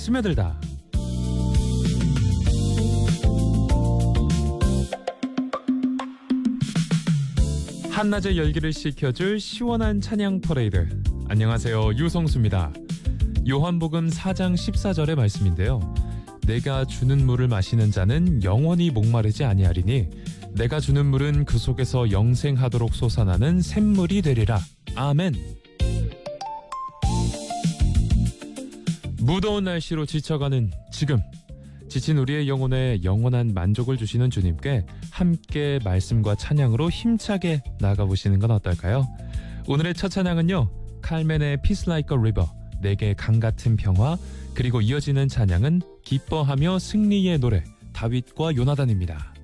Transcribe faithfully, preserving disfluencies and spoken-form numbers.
스며들다. 한낮의 열기를 식혀줄 시원한 찬양 퍼레이드. 안녕하세요, 유성수입니다. 요한복음 사 장 십사 절의 말씀인데요. 내가 주는 물을 마시는 자는 영원히 목마르지 아니하리니 내가 주는 물은 그 속에서 영생하도록 솟아나는 샘물이 되리라. 아멘. 무더운 날씨로 지쳐가는 지금, 지친 우리의 영혼에 영원한 만족을 주시는 주님께 함께 말씀과 찬양으로 힘차게 나가보시는 건 어떨까요? 오늘의 첫 찬양은요, 칼멘의 Peace Like a River, 내게 강 같은 평화, 그리고 이어지는 찬양은 기뻐하며 승리의 노래, 다윗과 요나단입니다.